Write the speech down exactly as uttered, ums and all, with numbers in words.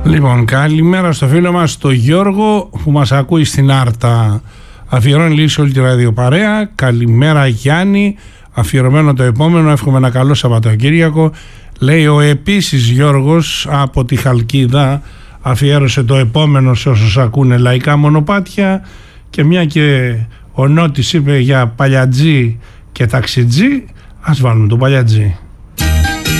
Λοιπόν, καλημέρα στο φίλο μας το Γιώργο που μας ακούει στην Άρτα. Αφιερώνει λύση όλη τη ραδιοπαρέα. Καλημέρα Γιάννη. Αφιερωμένο το επόμενο. Εύχομαι ένα καλό Σαββατοκύριακο. Λέει ο επίσης Γιώργος από τη Χαλκίδα. Αφιέρωσε το επόμενο σε όσους ακούνε λαϊκά μονοπάτια. Και μια και ο Νότης είπε για παλιατζή και ταξιτζή, ας βάλουμε το παλιατζή.